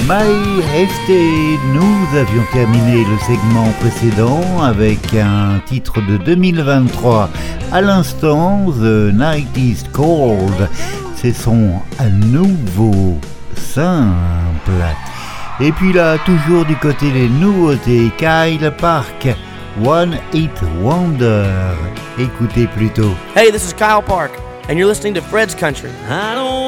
My Estate. Nous avions terminé le segment précédent avec un titre de 2023. À l'instant, The Night is Cold. C'est son nouveau simple. Et puis là, toujours du côté des nouveautés, Kyle Park, One Hit Wonder. Écoutez plutôt. Hey, this is Kyle Park, and you're listening to Fred's Country. I don't